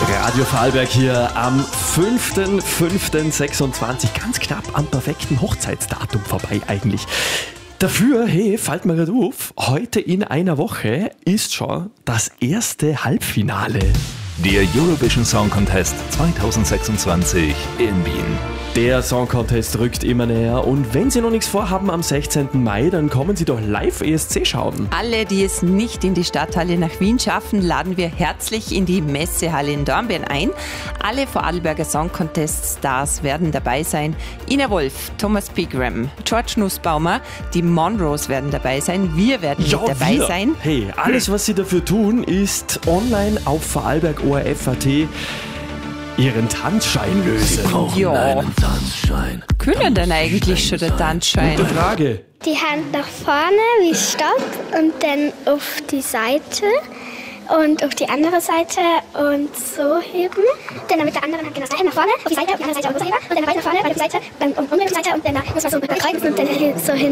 Radio Vorarlberg hier am 5.5.26, ganz knapp am perfekten Hochzeitsdatum vorbei eigentlich. Dafür, hey, fällt mir gerade auf, heute in einer Woche ist schon das erste Halbfinale. Der Eurovision Song Contest 2026 in Wien. Der Song Contest rückt immer näher und wenn Sie noch nichts vorhaben am 16. Mai, dann kommen Sie doch live ESC schauen. Alle, die es nicht in die Stadthalle nach Wien schaffen, laden wir herzlich in die Messehalle in Dornbirn ein. Alle Vorarlberger Song Contest Stars werden dabei sein. Ina Wolf, Thomas Pigram, George Nussbaumer, die Monroes werden dabei sein. Wir werden mit dabei sein. Hey, alles was Sie dafür tun, ist online auf Vorarlberg ORF.at Ihren Tanzschein lösen. Ja. Einen Tanzschein. Können denn eigentlich schon der Tanzschein? Gute Frage. Die Hand nach vorne wie Stopp und dann auf die Seite und auf die andere Seite und so heben. Dann mit der anderen Hand genau das gleiche nach vorne, auf die Seite, auf die andere Seite auch so heben und dann weiter nach vorne, weiter auf die Seite und umdrehen auf die Seite und dann muss man so kreuzen und dann so hin.